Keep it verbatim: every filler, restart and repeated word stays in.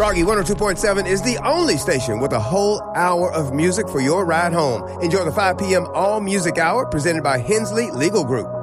Froggy one oh two point seven is the only station with a whole hour of music for your ride home. Enjoy the five p.m. All Music Hour presented by Hensley Legal Group.